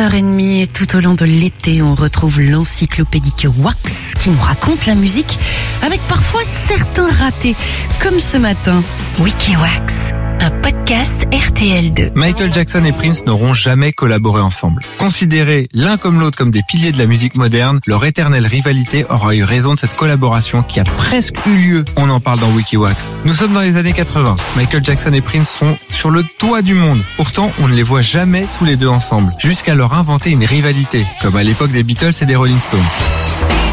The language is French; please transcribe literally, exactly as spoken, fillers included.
heures trente et tout au long de l'été, on retrouve l'encyclopédique Wax qui nous raconte la musique avec parfois certains ratés, comme ce matin. Wikiwax, un podcast R T L deux. Michael Jackson et Prince n'auront jamais collaboré ensemble. Considérés l'un comme l'autre comme des piliers de la musique moderne, leur éternelle rivalité aura eu raison de cette collaboration qui a presque eu lieu. On en parle dans Wikiwax. Nous sommes dans les années quatre-vingts. Michael Jackson et Prince sont sur le toit du monde. Pourtant, on ne les voit jamais tous les deux ensemble, jusqu'à leur inventer une rivalité, comme à l'époque des Beatles et des Rolling Stones.